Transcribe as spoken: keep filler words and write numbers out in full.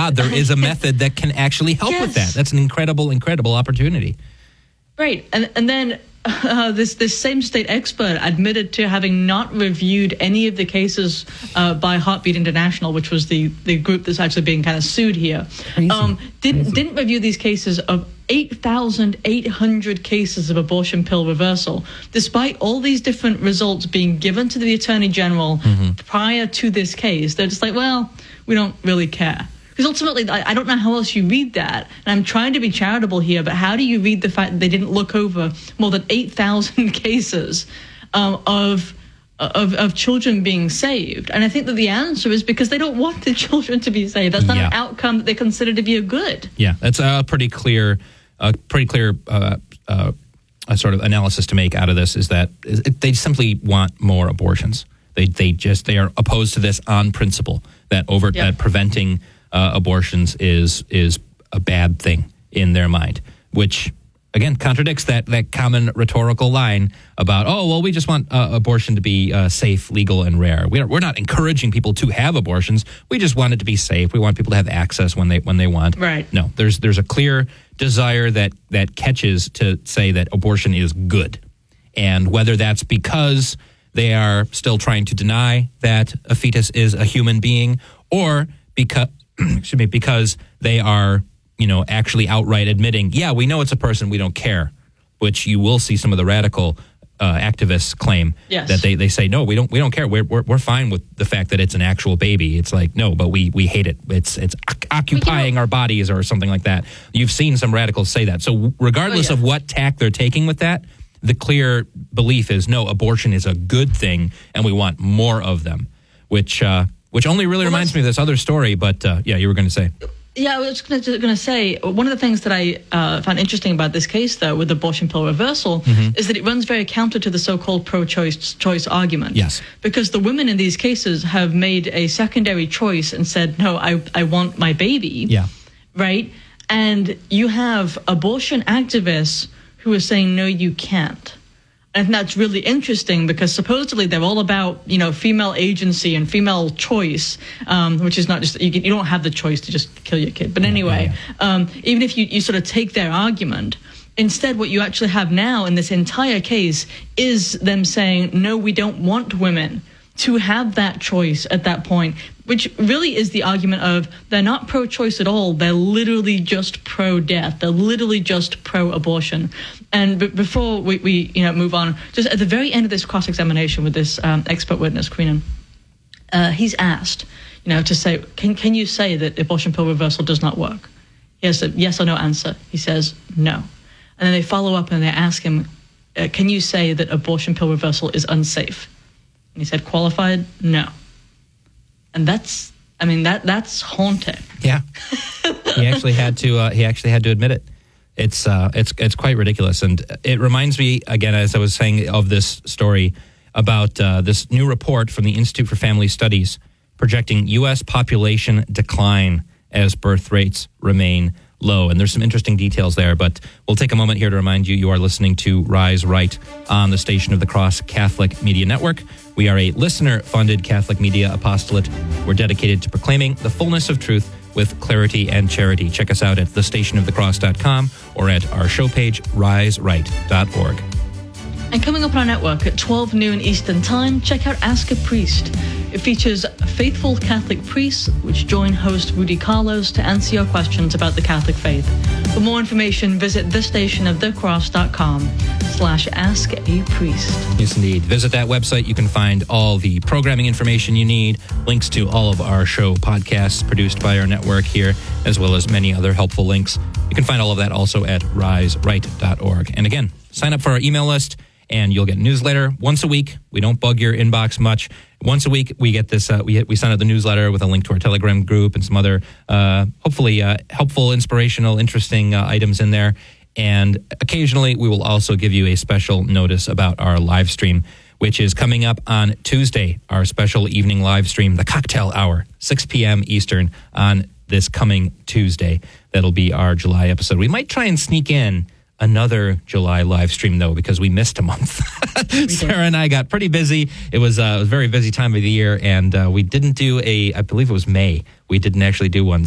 God, there is a method that can actually help yes. with that. That's an incredible, incredible opportunity. Right. And and then uh, this this same state expert admitted to having not reviewed any of the cases uh, by Heartbeat International, which was the, the group that's actually being kind of sued here. Crazy. Um, didn't Crazy. didn't review these cases of eight thousand eight hundred cases of abortion pill reversal, despite all these different results being given to the Attorney General mm-hmm. prior to this case. They're just like, well, we don't really care. Because ultimately, I, I don't know how else you read that. And I'm trying to be charitable here, but how do you read the fact that they didn't look over more than eight thousand cases um, of, of of children being saved? And I think that the answer is because they don't want the children to be saved. That's not yeah. an outcome that they consider to be a good. Yeah, that's a pretty clear, a pretty clear uh, uh, a sort of analysis to make out of this is that they simply want more abortions. They they just they are opposed to this on principle that over Yep. that preventing Uh, abortions is is a bad thing in their mind, which again contradicts that that common rhetorical line about, oh well, we just want uh, abortion to be uh, safe, legal, and rare. We're we're not encouraging people to have abortions. We just want it to be safe. We want people to have access when they when they want. Right. No, there's there's a clear desire that that catches to say that abortion is good, and whether that's because they are still trying to deny that a fetus is a human being, or because excuse me, because they are, you know, actually outright admitting, yeah, we know it's a person, we don't care, which you will see some of the radical uh, activists claim yes. that they, they say, no, we don't we don't care. We're, we're we're fine with the fact that it's an actual baby. It's like, no, but we we hate it. It's it's occupying our bodies or something like that. You've seen some radicals say that. So regardless oh, yeah. of what tack they're taking with that, the clear belief is, no, abortion is a good thing and we want more of them, which uh, which only really well, reminds me of this other story. But uh, yeah, you were going to say. Yeah, I was going to say, one of the things that I uh, found interesting about this case, though, with abortion pill reversal, mm-hmm. is that it runs very counter to the so-called pro-choice choice argument. Yes. Because the women in these cases have made a secondary choice and said, no, I, I want my baby. Yeah. Right? And you have abortion activists who are saying, no, you can't. And that's really interesting because supposedly they're all about, you know, female agency and female choice, um, which is not just, you, you don't have the choice to just kill your kid. But anyway, yeah, yeah. Um, even if you, you sort of take their argument, instead what you actually have now in this entire case is them saying, no, we don't want women to have that choice at that point, which really is the argument of they're not pro-choice at all. They're literally just pro-death. They're literally just pro-abortion. And b- before we, we you know move on, just at the very end of this cross-examination with this um, expert witness, Queenan, uh, he's asked, you know, to say, can can you say that abortion pill reversal does not work? He has a yes or no answer. He says no. And then they follow up and they ask him, uh, can you say that abortion pill reversal is unsafe? And he said, qualified, no. And that's, I mean, that that's haunting. Yeah, he actually had to. Uh, he actually had to admit it. It's uh, it's it's quite ridiculous, and it reminds me again, as I was saying, of this story about uh, this new report from the Institute for Family Studies projecting U S population decline as birth rates remain low. And there's some interesting details there, but we'll take a moment here to remind you you are listening to Rise Right on the Station of the Cross Catholic Media Network. We are a listener-funded Catholic media apostolate. We're dedicated to proclaiming the fullness of truth with clarity and charity. Check us out at the station of the cross dot com or at our show page, rise right dot org. And coming up on our network at twelve noon Eastern Time, check out Ask a Priest. It features faithful Catholic priests, which join host Rudy Carlos to answer your questions about the Catholic faith. For more information, visit the station of the cross dot com slash ask a priest. Yes, indeed. Visit that website. You can find all the programming information you need, links to all of our show podcasts produced by our network here, as well as many other helpful links. You can find all of that also at rise right dot org. And again, sign up for our email list, and you'll get a newsletter once a week. We don't bug your inbox much. Once a week, we get this. Uh, we we send out the newsletter with a link to our Telegram group and some other, uh, hopefully, uh, helpful, inspirational, interesting uh, items in there. And occasionally, we will also give you a special notice about our live stream, which is coming up on Tuesday. Our special evening live stream, the Cocktail Hour, six p.m. Eastern on this coming Tuesday. That'll be our July episode. We might try and sneak in another July live stream, though, because we missed a month. Sarah and I got pretty busy. It was, uh, a very busy time of the year, and uh, we didn't do a, I believe it was May. We didn't actually do one.